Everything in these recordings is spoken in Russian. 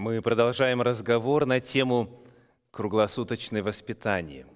Мы продолжаем разговор на тему круглосуточное воспитание.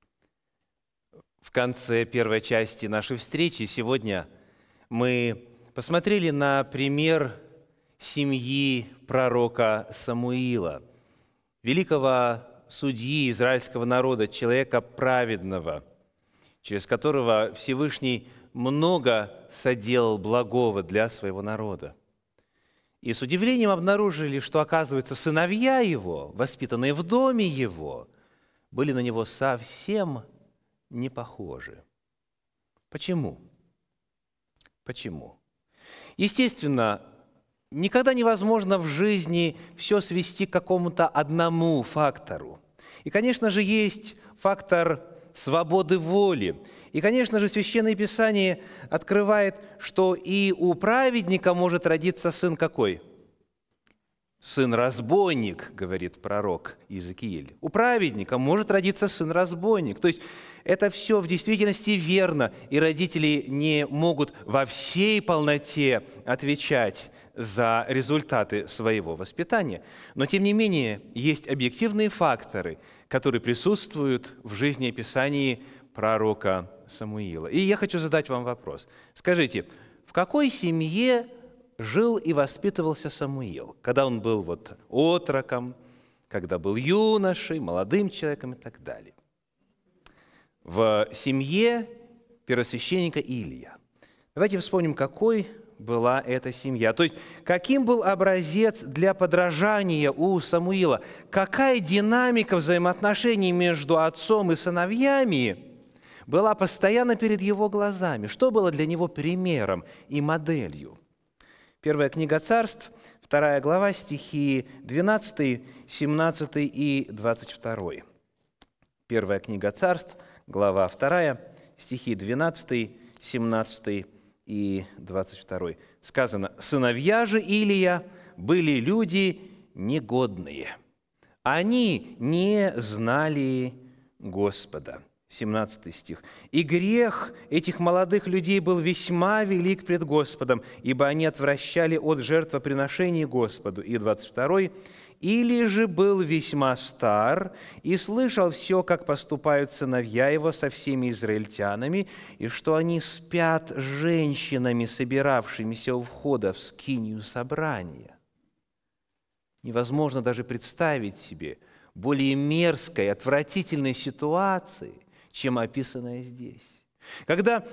В конце первой части нашей встречи сегодня мы посмотрели на пример семьи пророка Самуила, великого судьи израильского народа, человека праведного, через которого Всевышний много соделал благого для своего народа. И с удивлением обнаружили, что, оказывается, сыновья его, воспитанные в доме его, были на него совсем не похожи. Почему? Почему? Естественно, никогда невозможно в жизни все свести к какому-то одному фактору. И, конечно же, есть фактор свободы воли. И, конечно же, Священное Писание открывает, что и у праведника может родиться сын какой? Сын-разбойник, говорит пророк Иезекииль. У праведника может родиться сын-разбойник. То есть это все в действительности верно, и родители не могут во всей полноте отвечать за результаты своего воспитания. Но, тем не менее, есть объективные факторы, которые присутствуют в жизнеописании пророка Самуила. И я хочу задать вам вопрос. Скажите, в какой семье жил и воспитывался Самуил, когда он был отроком, когда был юношей, молодым человеком и так далее? В семье первосвященника Илия. Давайте вспомним, какой была эта семья. То есть, каким был образец для подражания у Самуила? Какая динамика взаимоотношений между отцом и сыновьями была постоянно перед его глазами? Что было для него примером и моделью? Первая книга Царств, 2 глава, стихи 12, 17 и 22. Первая книга Царств, глава 2, стихи 12, 17 и 22. Сказано: «Сыновья же Илия были люди негодные. Они не знали Господа». 17 стих. «И грех этих молодых людей был весьма велик пред Господом, ибо они отвращали от жертвоприношений Господу». И 22. «Или же был весьма стар и слышал все, как поступают сыновья его со всеми израильтянами, и что они спят с женщинами, собиравшимися у входа в скинию собрания». Невозможно даже представить себе более мерзкой, отвратительной ситуации, чем описанное здесь. Когда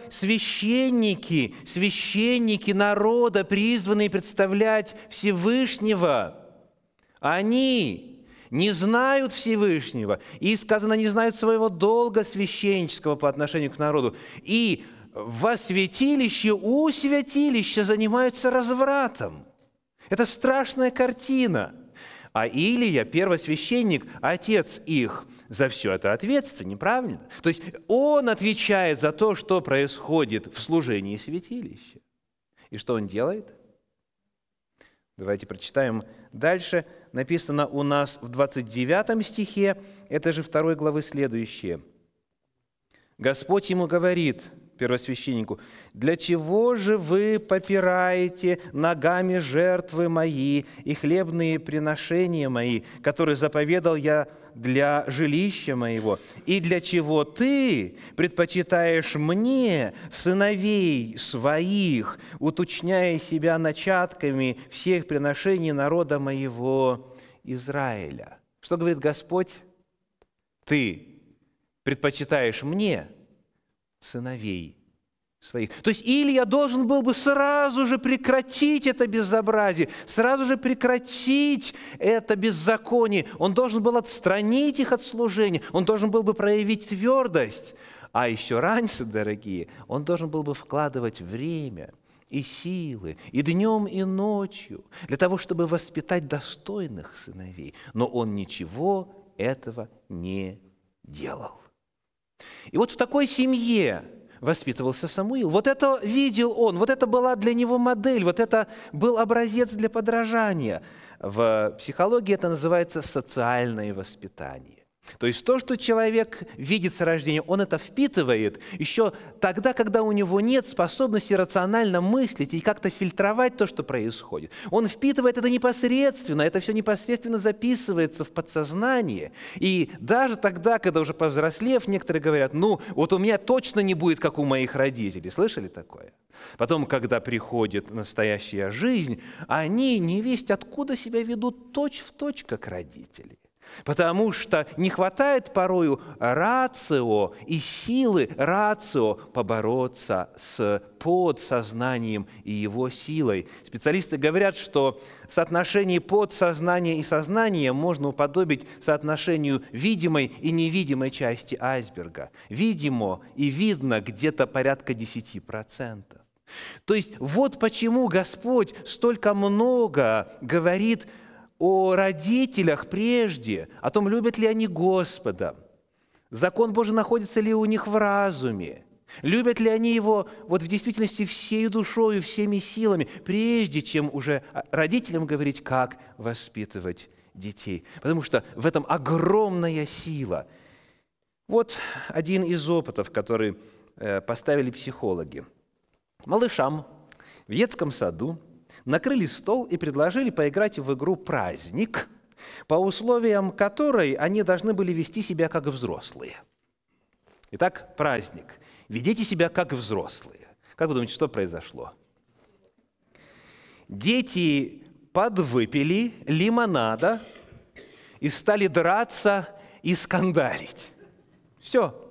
священники народа, призванные представлять Всевышнего, они не знают Всевышнего, и, сказано, не знают своего долга священнического по отношению к народу, и во святилище, у святилища занимаются развратом. Это страшная картина. А Илия, первосвященник, отец их, за все это ответственен, правильно? То есть он отвечает за то, что происходит в служении святилища. И что он делает? Давайте прочитаем дальше. Написано у нас в 29 стихе, это же 2 главы следующее. Господь ему говорит, первосвященнику: «Для чего же вы попираете ногами жертвы мои и хлебные приношения мои, которые заповедал я для жилища моего? И для чего ты предпочитаешь мне сыновей своих, уточняя себя начатками всех приношений народа моего Израиля?» Что говорит Господь? Ты предпочитаешь мне сыновей своих. То есть Илия должен был бы сразу же прекратить это безобразие, сразу же прекратить это беззаконие. Он должен был отстранить их от служения, он должен был бы проявить твердость. А еще раньше, дорогие, он должен был бы вкладывать время и силы, и днем, и ночью, для того, чтобы воспитать достойных сыновей. Но он ничего этого не делал. И вот в такой семье воспитывался Самуил. Вот это видел он, вот это была для него модель, вот это был образец для подражания. В психологии это называется социальное воспитание. То есть то, что человек видит с рождения, он это впитывает еще тогда, когда у него нет способности рационально мыслить и как-то фильтровать то, что происходит. Он впитывает это непосредственно, это все непосредственно записывается в подсознание. И даже тогда, когда уже повзрослев, некоторые говорят, ну, вот у меня точно не будет, как у моих родителей. Слышали такое? Потом, когда приходит настоящая жизнь, они невесть откуда себя ведут точь-в-точь, как родители. Потому что не хватает порою рацио и силы рацио побороться с подсознанием и его силой. Специалисты говорят, что соотношение подсознания и сознания можно уподобить соотношению видимой и невидимой части айсберга. Видимо и видно где-то порядка 10%. То есть вот почему Господь столько много говорит о родителях прежде, о том, любят ли они Господа, закон Божий находится ли у них в разуме, любят ли они Его вот в действительности всей душою, всеми силами, прежде чем уже родителям говорить, как воспитывать детей. Потому что в этом огромная сила. Вот один из опытов, который поставили психологи. Малышам в детском саду накрыли стол и предложили поиграть в игру «Праздник», по условиям которой они должны были вести себя как взрослые. Итак, праздник. Ведите себя как взрослые. Как вы думаете, что произошло? Дети подвыпили лимонада и стали драться и скандалить. Все.